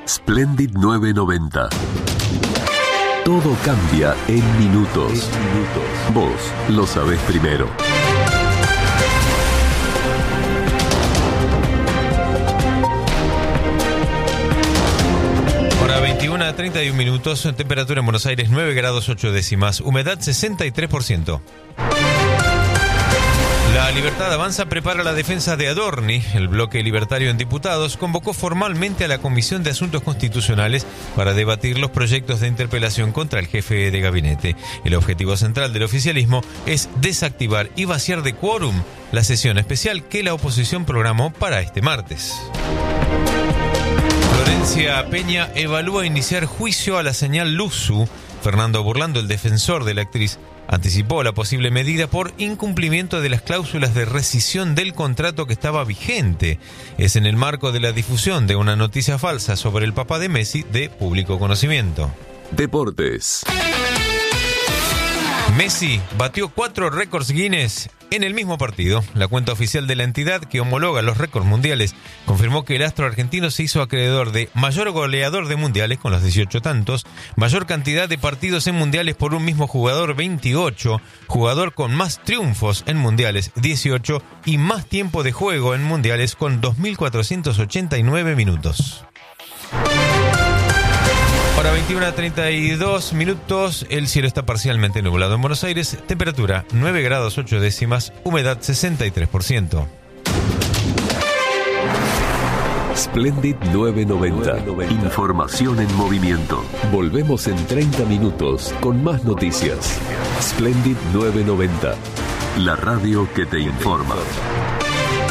Splendid 990. Todo cambia en minutos. Vos lo sabés primero. Hora 21 a 31 minutos, temperatura en Buenos Aires 9 grados 8 décimas, humedad 63%. La Libertad Avanza prepara la defensa de Adorni. El bloque libertario en diputados convocó formalmente a la Comisión de Asuntos Constitucionales para debatir los proyectos de interpelación contra el jefe de gabinete. El objetivo central del oficialismo es desactivar y vaciar de quórum la sesión especial que la oposición programó para este martes. Florencia Peña evalúa iniciar juicio a la señal Luzu. Fernando Burlando, el defensor de la actriz, anticipó la posible medida por incumplimiento de las cláusulas de rescisión del contrato que estaba vigente. Es en el marco de la difusión de una noticia falsa sobre el papá de Messi de público conocimiento. Deportes. Messi batió 4 récords Guinness en el mismo partido. La cuenta oficial de la entidad que homologa los récords mundiales confirmó que el astro argentino se hizo acreedor de mayor goleador de mundiales con los 18 tantos, mayor cantidad de partidos en mundiales por un mismo jugador 28, jugador con más triunfos en mundiales 18 y más tiempo de juego en mundiales con 2.489 minutos. Ahora 21 a 32 minutos, el cielo está parcialmente nublado en Buenos Aires, temperatura 9 grados 8 décimas, humedad 63%. Splendid 990. Información en movimiento. Volvemos en 30 minutos con más noticias. Splendid 990. La radio que te informa.